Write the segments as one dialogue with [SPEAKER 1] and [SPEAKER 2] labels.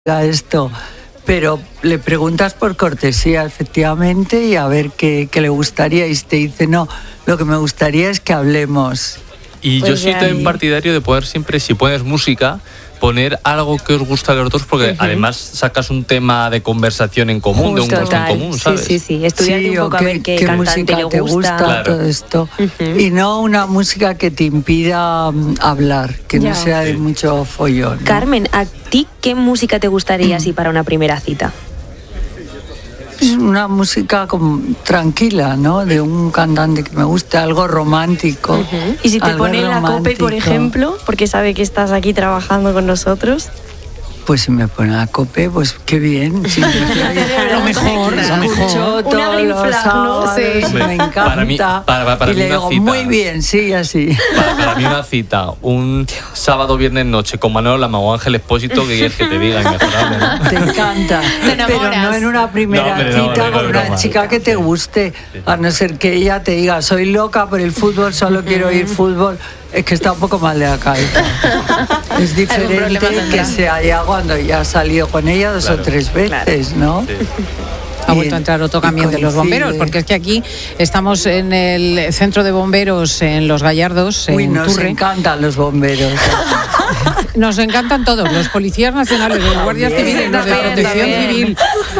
[SPEAKER 1] a esto, pero le preguntas por cortesía, efectivamente, y a ver qué le gustaría, y te dice, no, lo que me gustaría es que hablemos.
[SPEAKER 2] Y pues yo soy también partidario de poder siempre, si pones música, poner algo que os gusta a los dos, porque además sacas un tema de conversación en común, de un gusto en común, ¿sabes?
[SPEAKER 3] Sí, estudiarte un poco a ver qué cantante le gusta.
[SPEAKER 1] Claro. Todo esto. Y no una música que te impida hablar, que no sea de mucho follón, ¿no?
[SPEAKER 3] Carmen, ¿a ti qué música te gustaría así para una primera cita?
[SPEAKER 1] Una música como tranquila, ¿no? De un cantante que me guste, algo romántico.
[SPEAKER 3] Y si te pone la COPE, por ejemplo, porque sabe que estás aquí trabajando con nosotros.
[SPEAKER 1] Pues si me pone la COPE, pues qué bien. Sí,
[SPEAKER 4] lo mejor.
[SPEAKER 3] Una green flag, ¿no?
[SPEAKER 1] Sí. Me encanta.
[SPEAKER 2] Para
[SPEAKER 1] y le digo,
[SPEAKER 2] cita,
[SPEAKER 1] muy bien, sí, así.
[SPEAKER 2] Para mí una cita, un sábado, viernes, noche, con Manolo Lama o Ángel Expósito, que quieres que te diga, inmejorable, ¿no?
[SPEAKER 1] Te encanta. Pero no en una primera cita con una chica que te guste, a no ser que ella te diga, soy loca por el fútbol, solo quiero oír fútbol. Es que está un poco mal de la cabeza. Es diferente que sea ya cuando ya ha salido con ella 2 o 3 veces, ¿no?
[SPEAKER 2] Sí.
[SPEAKER 4] Ha vuelto a entrar otro camión de los bomberos, porque es que aquí estamos en el centro de bomberos en Los Gallardos, en
[SPEAKER 1] nos
[SPEAKER 4] Turre.
[SPEAKER 1] Encantan los bomberos.
[SPEAKER 4] Nos encantan todos, los policías nacionales, los guardias civiles, los de protección civil.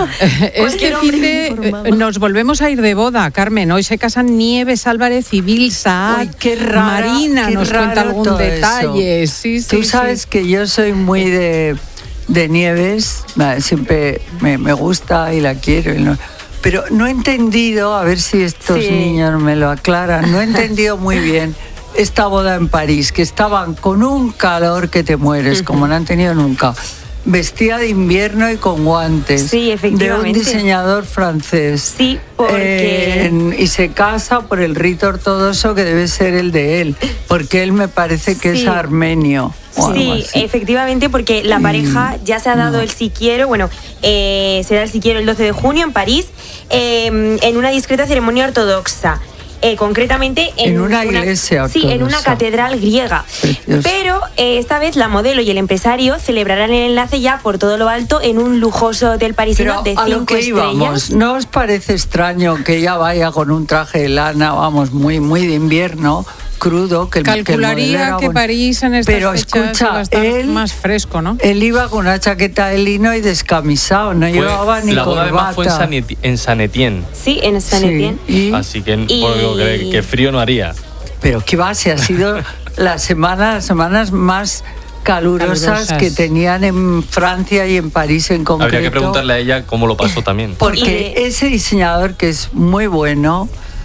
[SPEAKER 4] Este fin de nos volvemos a ir de boda, Carmen. Hoy se casan Nieves Álvarez y Bill Saad. Marina nos cuenta algún detalle. Sí,
[SPEAKER 1] Tú sabes que yo soy muy de Nieves, siempre me gusta y la quiero. Pero no he entendido, a ver si estos niños me lo aclaran, no he entendido muy bien esta boda en París, que estaban con un calor que te mueres, como no han tenido nunca. Vestida de invierno y con guantes.
[SPEAKER 3] Sí, efectivamente.
[SPEAKER 1] De un diseñador francés.
[SPEAKER 3] Sí, porque...
[SPEAKER 1] y se casa por el rito ortodoxo que debe ser el de él, porque él me parece que es armenio.
[SPEAKER 3] Sí, efectivamente, porque la pareja ya se ha dado el sí quiero, será el sí quiero el 12 de junio en París, en una discreta ceremonia ortodoxa. Concretamente en
[SPEAKER 1] una iglesia ortodoxa.
[SPEAKER 3] Sí, en una catedral griega. Precioso. Pero esta vez la modelo y el empresario celebrarán el enlace ya por todo lo alto en un lujoso hotel parisino de 5 estrellas.
[SPEAKER 1] ¿No os parece extraño que ella vaya con un traje de lana, muy, muy de invierno, crudo?
[SPEAKER 4] Calcularía que París en estas fechas va a estar más fresco, ¿no?
[SPEAKER 1] Él iba con una chaqueta de lino y descamisado, no llevaba ni
[SPEAKER 2] la boda
[SPEAKER 1] corbata.
[SPEAKER 2] Además fue en Saint Etienne.
[SPEAKER 3] Sí, en Saint Etienne.
[SPEAKER 2] Así que que frío no haría.
[SPEAKER 1] Pero qué va, si ha sido las semanas más calurosas que tenían en Francia y en París en concreto.
[SPEAKER 2] Habría que preguntarle a ella cómo lo pasó también.
[SPEAKER 1] Porque ese diseñador, que es muy bueno,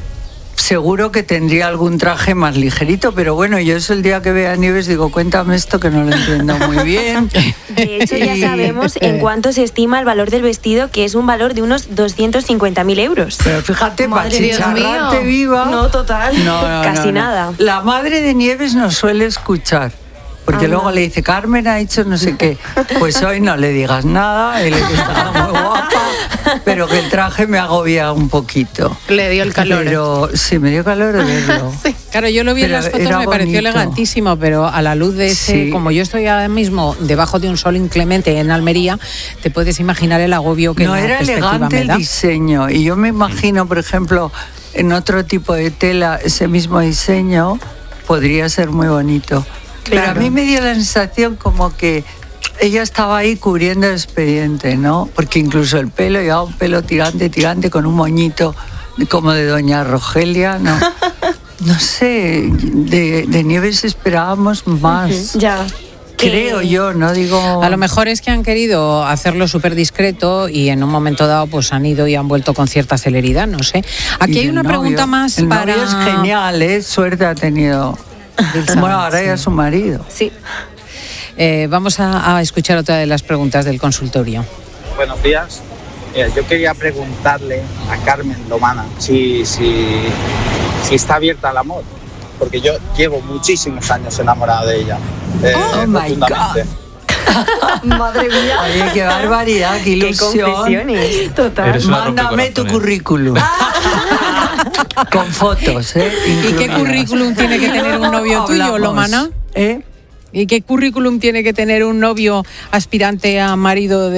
[SPEAKER 1] seguro que tendría algún traje más ligerito, pero bueno, yo el día que vea a Nieves digo, cuéntame esto que no lo entiendo muy bien.
[SPEAKER 3] De hecho, ya sabemos en cuánto se estima el valor del vestido, que es un valor de unos 250.000 euros.
[SPEAKER 1] Pero fíjate, para chicharrarte viva...
[SPEAKER 3] No, total, casi nada.
[SPEAKER 1] La madre de Nieves nos suele escuchar. Porque luego le dice, Carmen ha dicho no sé qué. Pues hoy no le digas nada, él está muy guapa, pero que el traje me agobia un poquito.
[SPEAKER 4] Le dio el calor.
[SPEAKER 1] Pero sí, me dio calor de verlo.
[SPEAKER 4] Sí, claro, yo lo vi en las fotos, me pareció elegantísimo, pero a la luz de ese, como yo estoy ahora mismo debajo de un sol inclemente en Almería, te puedes imaginar el agobio que
[SPEAKER 1] no era elegante el diseño. Y yo me imagino, por ejemplo, en otro tipo de tela, ese mismo diseño podría ser muy bonito. Pero a mí me dio la sensación como que ella estaba ahí cubriendo el expediente, ¿no? Porque incluso el pelo, llevaba un pelo tirante con un moñito como de doña Rogelia, ¿no? No sé, de Nieves esperábamos más.
[SPEAKER 3] Ya.
[SPEAKER 1] Creo yo, no digo...
[SPEAKER 4] A lo mejor es que han querido hacerlo súper discreto y en un momento dado pues han ido y han vuelto con cierta celeridad, no sé. Aquí hay una pregunta más
[SPEAKER 1] el
[SPEAKER 4] para...
[SPEAKER 1] novio es genial, ¿eh? Suerte ha tenido... Bueno, ahora ya es su marido.
[SPEAKER 3] Sí.
[SPEAKER 4] Vamos a escuchar otra de las preguntas del consultorio.
[SPEAKER 5] Buenos días. Yo quería preguntarle a Carmen Lomana si está abierta al amor, porque yo llevo muchísimos años enamorada de ella.
[SPEAKER 1] Oh my God.
[SPEAKER 3] Madre mía.
[SPEAKER 1] Oye, qué barbaridad, qué ilusión.
[SPEAKER 3] Qué confesiones. Total.
[SPEAKER 1] Mándame tu currículum. Con fotos, ¿eh?
[SPEAKER 4] ¿Y qué currículum tiene que tener un novio tuyo, Lomana? ¿Y qué currículum tiene que tener un novio aspirante a marido de